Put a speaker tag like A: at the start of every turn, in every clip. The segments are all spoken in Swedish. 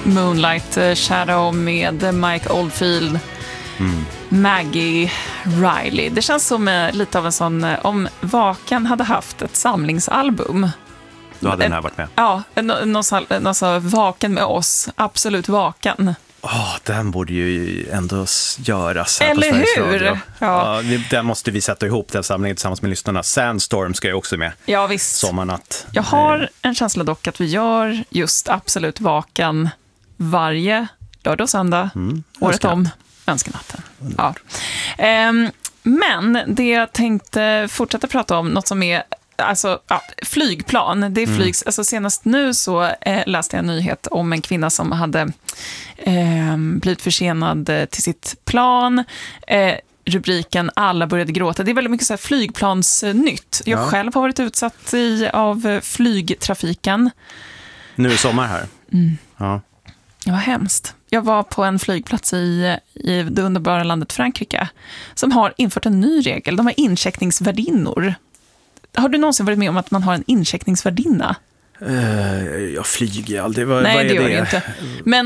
A: Moonlight Shadow med Mike Oldfield, Maggie Riley. Det känns som lite av en sån, om Vaken hade haft ett samlingsalbum.
B: Då hade den här varit med.
A: Ja, någon sån Vaken med oss, absolut vaken.
B: Den borde ju ändå göras här
A: eller
B: på Sveriges
A: hur?
B: Radio.
A: Ja.
B: Den måste vi sätta ihop, den samlingen tillsammans med lyssnarna. Sandstorm ska ju också med.
A: Ja, visst.
B: Sommarnatt.
A: Jag har en känsla dock att vi gör just absolut vaken varje lördag och söndag, året om. Önskenatten. Ja. Men det jag tänkte fortsätta prata om, något som är flygplan. Det är flygs. Alltså senast nu så läste jag en nyhet om en kvinna som hade blivit försenad till sitt plan. Rubriken "Alla började gråta". Det är väldigt mycket så här flygplansnytt. Jag själv har varit utsatt av flygtrafiken.
B: Nu är sommar här. Ja.
A: Det var hemskt. Jag var på en flygplats i det underbara landet Frankrike som har infört en ny regel. De har incheckningsvärdinnor. Har du någonsin varit med om att man har en incheckningsvärdinna?
B: Jag flyger aldrig.
A: Nej, det gör det inte. Men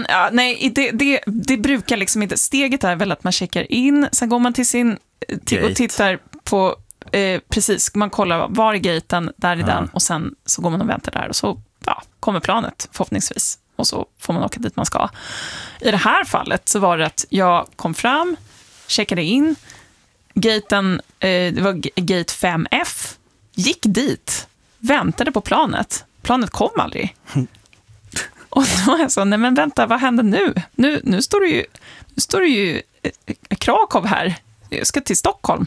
A: det brukar liksom inte. Steget är väl att man checkar in, sen går man till och tittar på precis, man kollar var är gaten, där är den, och sen så går man och väntar där och så kommer planet förhoppningsvis. Och så får man åka dit man ska. I det här fallet så var det att jag kom fram, checkade in, gaten, det var gate 5F, gick dit, väntade på planet. Planet kom aldrig. Och då var jag så, nej men vänta, vad händer nu? Nu står det ju Krakow här. Jag ska till Stockholm.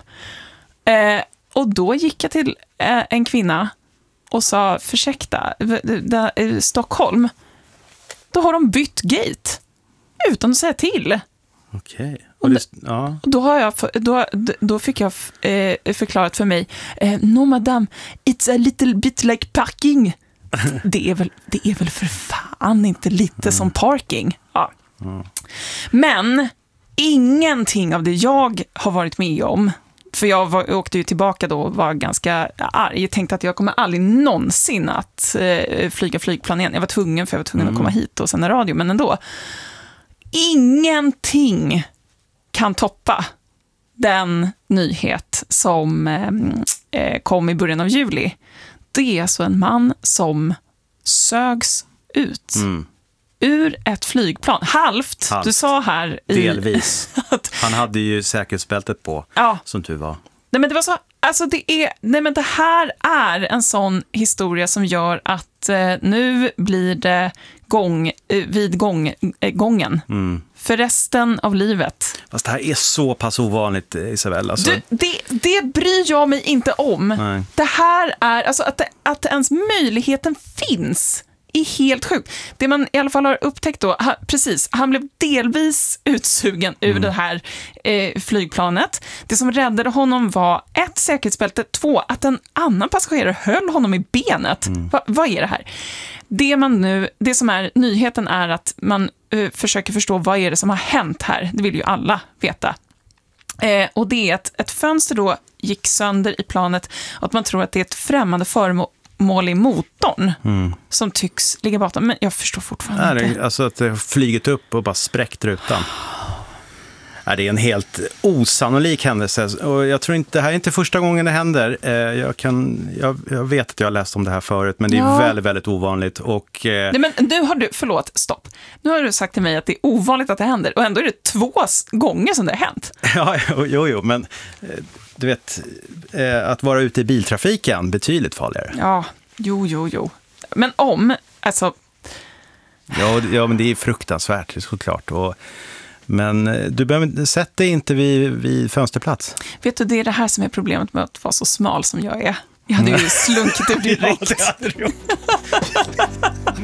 A: Och då gick jag till en kvinna och sa, ursäkta, Stockholm. Då har de bytt gate utan att säga till.
B: Okej.
A: Och då fick jag förklarat för mig, no madame, it's a little bit like parking. Det är väl för fan inte lite som parking. Ja. Men ingenting av det jag har varit med om, för jag åkte ju tillbaka då och var ganska arg. Jag tänkte att jag kommer aldrig någonsin att flyga flygplan igen. Jag var tvungen att komma hit och sända radio, men ändå. Ingenting kan toppa den nyhet som kom i början av juli. Det är alltså en man som sögs ut ur ett flygplan. Halvt. Du sa här
B: delvis. Han hade ju säkerhetsbältet på, som tur var.
A: Nej, men det var så, alltså det här är en sån historia som gör att nu blir det gången. För resten av livet.
B: Fast det här är så pass ovanligt, Isabella. Alltså.
A: Det bryr jag mig inte om.
B: Nej.
A: Det här är, alltså att ens möjligheten finns är helt sjukt. Det man i alla fall har upptäckt då, han blev delvis utsugen ur det här flygplanet. Det som räddade honom var 1, säkerhetsbälte, 2, att en annan passagerare höll honom i benet. Vad är det här? Det som är nyheten är att man försöker förstå vad är det som har hänt här. Det vill ju alla veta. Och det är att ett fönster då gick sönder i planet och att man tror att det är ett främmande föremål i motorn som tycks ligga bakom. Men jag förstår fortfarande inte.
B: Alltså att det har flygit upp och bara spräckt rutan. Det är en helt osannolik händelse. Och jag tror inte, det här är inte första gången det händer. Jag vet att jag har läst om det här förut, men det är väldigt, väldigt ovanligt. Och,
A: nej, men nu har du, stopp. Nu har du sagt till mig att det är ovanligt att det händer. Och ändå är det 2 gånger som det har hänt.
B: Ja, jo, men du vet, att vara ute i biltrafiken betydligt farligare.
A: Ja, jo. Men
B: Ja, men det är fruktansvärt, det är såklart. Men du behöver sätta dig inte vid fönsterplats.
A: Vet du, det är det här som är problemet med att vara så smal som jag är. Jag hade ju slunkit ur direkt.
B: Ja, det hade du.